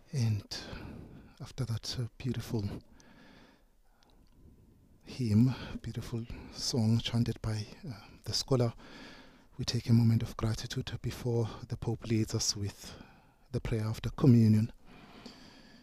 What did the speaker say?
And after that beautiful hymn, beautiful song chanted by the scholar, we take a moment of gratitude before the Pope leads us with the prayer of the communion.